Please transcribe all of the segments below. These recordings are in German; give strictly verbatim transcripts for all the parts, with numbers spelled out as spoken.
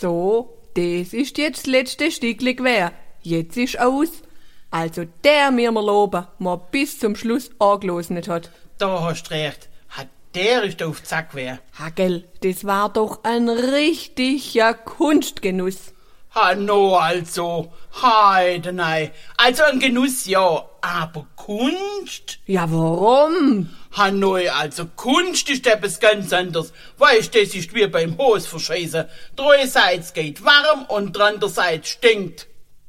So, das ist jetzt das letzte Stückli gewesen. Jetzt ist aus. Also der mir mal loben, mal bis zum Schluss angelosen hat. Da hast du recht. Hat der ist auf Zack wer. Hagel, das war doch ein richtiger Kunstgenuss. Ha no, also. Heide nei. Also ein Genuss, ja. Aber Kunst? Ja, warum? Ha neu, also Kunst ist etwas ganz anderes. Weißt, das ist wie beim Hosverscheißen. Dreiseits geht warm und andererseits stinkt.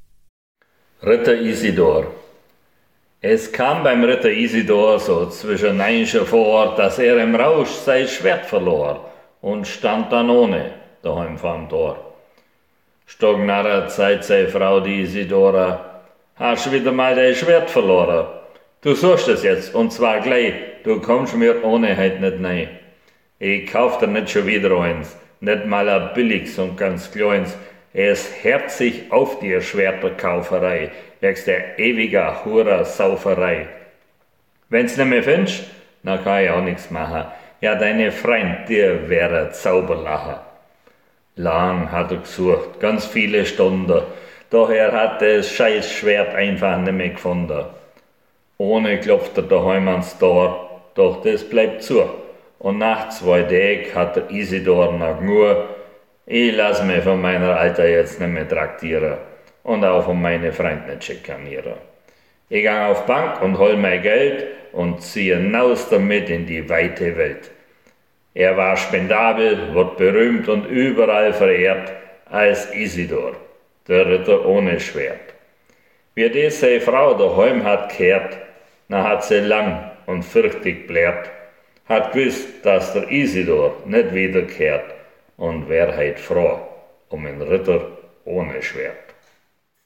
Ritter Isidor. Es kam beim Ritter Isidor so zwischen Neinsche vor, dass er im Rausch sein Schwert verlor und stand dann ohne daheim vorm Tor. Stognarrer Zeit sei Frau die Isidora, hast wieder mal dein Schwert verloren. Du suchst es jetzt und zwar gleich, du kommst mir ohne heut nicht nein. Ich kauf dir nicht schon wieder eins, nicht mal ein billiges und ganz kleins. Es herzig auf dir Schwerterkauferei, wächst der ewiger Hurer Sauferei. Wenn's nicht mehr findest, dann kann ich auch nichts machen. Ja, deine Freund, dir wäre Zauberlacher. Lang hat er gesucht, ganz viele Stunden, doch er hat das scheiß Schwert einfach nicht mehr gefunden. Ohne klopft er daheim ans Tor, doch das bleibt zu. Und nach zwei Tagen hat der Isidor noch nur, ich lass mich von meiner Alter jetzt nicht mehr traktieren und auch von meinen Freunden nicht schikanieren. Ich gang auf Bank und hol mein Geld und ziehe hinaus damit in die weite Welt. Er war spendabel, wird berühmt und überall verehrt als Isidor, der Ritter ohne Schwert. Wie das seine Frau daheim hat gehört, na hat sie lang und fürchtig blärt, hat gewusst, dass der Isidor nicht wiederkehrt und wär heut froh um einen Ritter ohne Schwert.